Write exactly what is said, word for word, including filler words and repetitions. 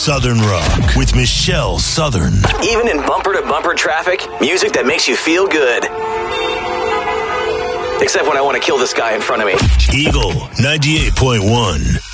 Southern Rock with Michelle Southern. Even in bumper-to-bumper traffic, music that makes you feel good. Except when I want to kill this guy in front of me. Eagle ninety-eight point one.